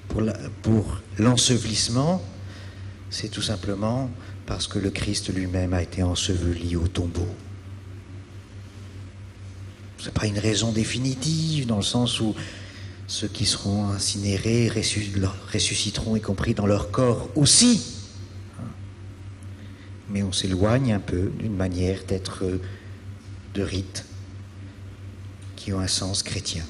pour l'ensevelissement, c'est tout simplement parce que le Christ lui-même a été enseveli au tombeau. Ce n'est pas une raison définitive, dans le sens où ceux qui seront incinérés ressusciteront, y compris dans leur corps aussi. Mais on s'éloigne un peu d'une manière d'être de rites qui ont un sens chrétien.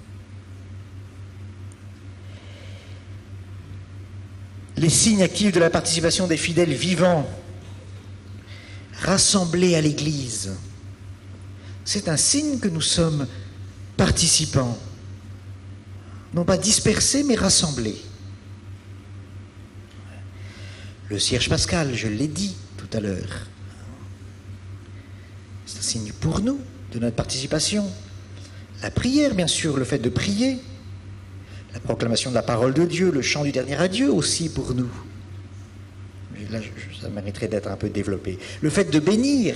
Les signes actifs de la participation des fidèles vivants, rassemblés à l'Église, c'est un signe que nous sommes participants, non pas dispersés, mais rassemblés. Le cierge pascal, je l'ai dit tout à l'heure, c'est un signe pour nous de notre participation. La prière, bien sûr, le fait de prier, la proclamation de la parole de Dieu, le chant du dernier adieu aussi pour nous. Là, ça mériterait d'être un peu développé. Le fait de bénir.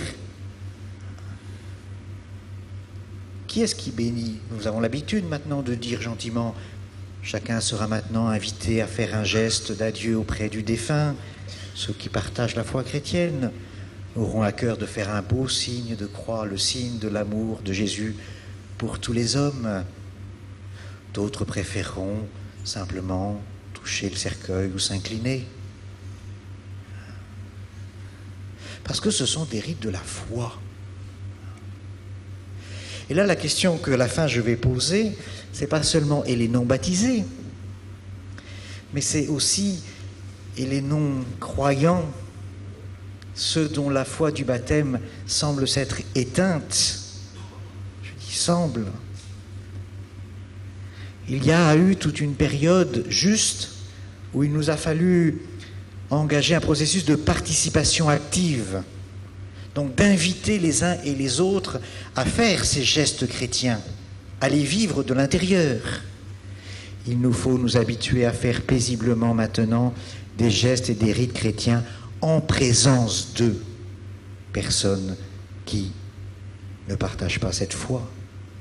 Qui est-ce qui bénit? Nous avons l'habitude maintenant de dire gentiment, chacun sera maintenant invité à faire un geste d'adieu auprès du défunt. Ceux qui partagent la foi chrétienne auront à cœur de faire un beau signe de croix, le signe de l'amour de Jésus pour tous les hommes. D'autres préféreront simplement toucher le cercueil ou s'incliner. Parce que ce sont des rites de la foi. Et là, la question que à la fin je vais poser, c'est pas seulement et les non-baptisés, mais c'est aussi et les non-croyants, ceux dont la foi du baptême semble s'être éteinte. Je dis semble. Il y a eu toute une période juste où il nous a fallu engager un processus de participation active, donc d'inviter les uns et les autres à faire ces gestes chrétiens, à les vivre de l'intérieur. Il nous faut nous habituer à faire paisiblement maintenant des gestes et des rites chrétiens en présence de personnes qui ne partagent pas cette foi.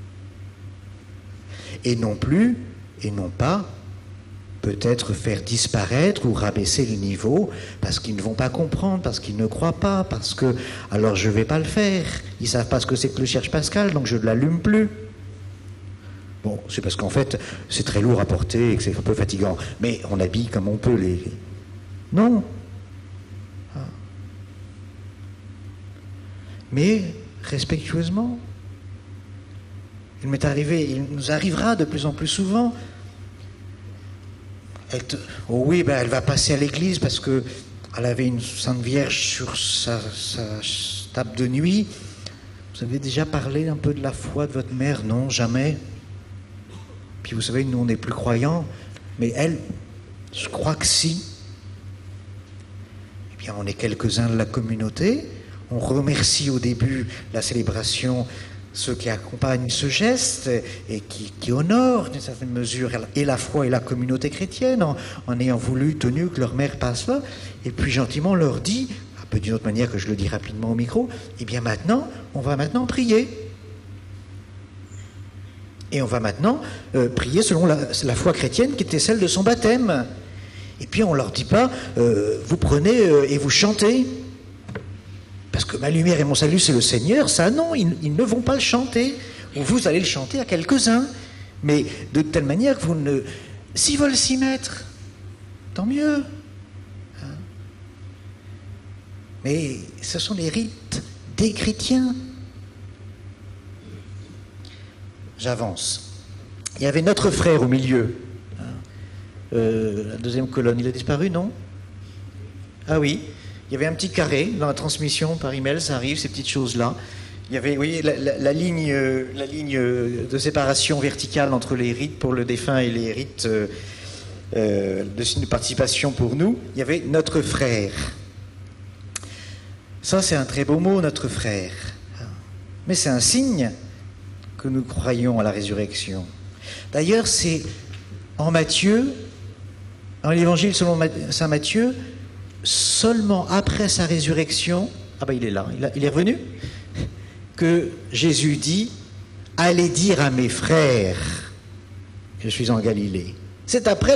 Et non plus, et non pas, peut-être faire disparaître ou rabaisser le niveau parce qu'ils ne vont pas comprendre, parce qu'ils ne croient pas, parce que, alors je ne vais pas le faire. Ils ne savent pas ce que c'est que le cierge pascal, donc je ne l'allume plus. Bon, c'est parce qu'en fait, c'est très lourd à porter et que c'est un peu fatigant. Mais on habille comme on peut les... Non. Mais, respectueusement, il m'est arrivé, il nous arrivera de plus en plus souvent. Oh oui, ben elle va passer à l'église parce qu'elle avait une Sainte Vierge sur sa table de nuit. Vous avez déjà parlé un peu de la foi de votre mère? Non, jamais. Puis vous savez, nous on n'est plus croyants, mais elle, je crois que si. Eh bien, on est quelques-uns de la communauté. On remercie au début la célébration ceux qui accompagnent ce geste et qui honorent d'une certaine mesure et la foi et la communauté chrétienne en ayant tenu que leur mère passe là, et puis gentiment on leur dit, un peu d'une autre manière que je le dis rapidement au micro, eh bien maintenant, on va maintenant prier. Et on va maintenant prier selon la foi chrétienne qui était celle de son baptême. Et puis on ne leur dit pas, vous prenez et vous chantez. Parce que ma lumière et mon salut, c'est le Seigneur. Ça, non, ils ne vont pas le chanter. Ou vous allez le chanter à quelques-uns. Mais de telle manière que vous ne... S'ils veulent s'y mettre, tant mieux. Mais ce sont les rites des chrétiens. J'avance. Il y avait notre frère au milieu. La deuxième colonne, il a disparu, non? Ah oui. Il y avait un petit carré dans la transmission par email, ça arrive, ces petites choses-là. Il y avait, vous voyez, la ligne de séparation verticale entre les rites pour le défunt et les rites de signe de participation pour nous. Il y avait notre frère. Ça, c'est un très beau mot, notre frère. Mais c'est un signe que nous croyons à la résurrection. D'ailleurs, c'est en Matthieu, dans l'évangile selon saint Matthieu, seulement après sa résurrection, ah ben il est là, il est revenu, que Jésus dit, allez dire à mes frères que je suis en Galilée. C'est après